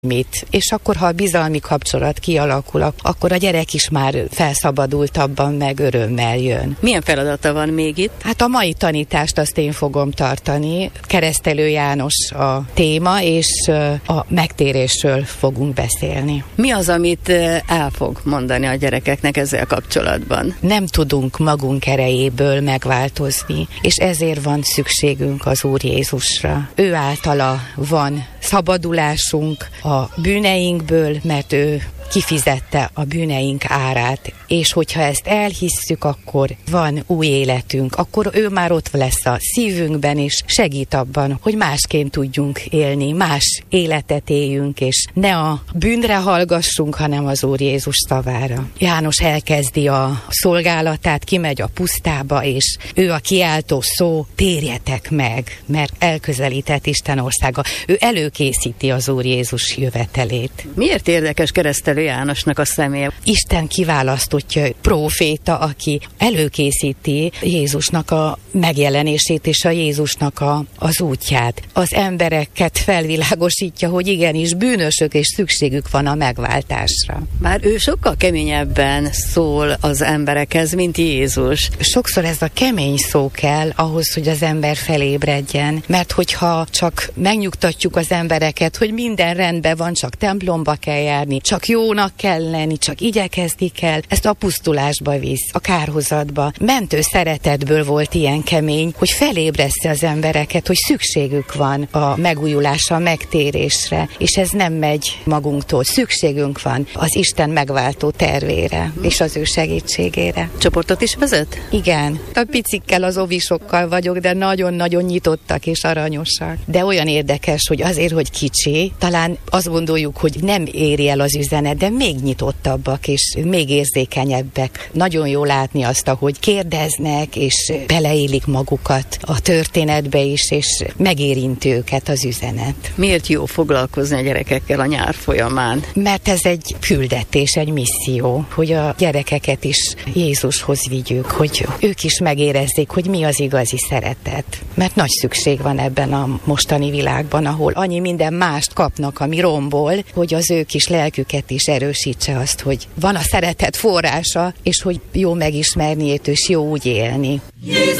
mit. És akkor, ha a bizalmi kapcsolat kialakul, akkor a gyerek is már felszabadultabban meg örömmel jön. Milyen feladata van még itt? Hát a mai tanítást azt én fogom tartani. Keresztelő János a téma, és a megtérésről fogunk beszélni. Mi az, amit el fog mondani a gyerekeknek ezzel kapcsolatban? Nem tudunk magunk erejéből megváltozni, és ezért van szükségünk az Úr Jézusra. Ő általa van szabadulásunk a bűneinkből, mert ő kifizette a bűneink árát, és hogyha ezt elhisszük, akkor van új életünk, akkor ő már ott lesz a szívünkben, és segít abban, hogy másként tudjunk élni, más életet éljünk, és ne a bűnre hallgassunk, hanem az Úr Jézus szavára. János elkezdi a szolgálatát, kimegy a pusztába, és ő a kiáltó szó, térjetek meg, mert elközelített Isten országa. Ő előkészíti az Úr Jézus jövetelét. Miért érdekes Keresztelő Jánosnak a személye? Isten kiválasztottja próféta, aki előkészíti Jézusnak a megjelenését és a Jézusnak az útját. Az embereket felvilágosítja, hogy igenis bűnösök és szükségük van a megváltásra. Bár ő sokkal keményebben szól az emberekhez, mint Jézus. Sokszor ez a kemény szó kell ahhoz, hogy az ember felébredjen, mert hogyha csak megnyugtatjuk az embereket, hogy minden rendben van, csak templomba kell járni, csak jónak kell lenni, csak igyekezni kell, ezt a pusztulásba visz, a kárhozatba. Mentő szeretetből volt ilyen kemény, hogy felébreszte az embereket, hogy szükségük van a megújulásra, a megtérésre, és ez nem megy magunktól. Szükségünk van az Isten megváltó tervére, és az ő segítségére. Csoportot is vezet? Igen. A picikkel, az ovisokkal vagyok, de nagyon-nagyon nyitottak és aranyosak. De olyan érdekes, hogy azért, hogy kicsi, talán azt gondoljuk, hogy nem éri el az üzenet, de még nyitottabbak és még érzékenyebbek. Nagyon jó látni azt, ahogy kérdeznek, és beleélik magukat a történetbe is, és megérinti őket az üzenet. Miért jó foglalkozni a gyerekekkel a nyár folyamán? Mert ez egy küldetés, egy misszió, hogy a gyerekeket is Jézushoz vigyük, hogy ők is megérezzék, hogy mi az igazi szeretet. Mert nagy szükség van ebben a mostani világban, ahol annyi minden mást kapnak, ami rombol, hogy az ő kis lelküket is erősítse azt, hogy van a szeretet forrása, és hogy jó megismerni őt, és jó úgy élni.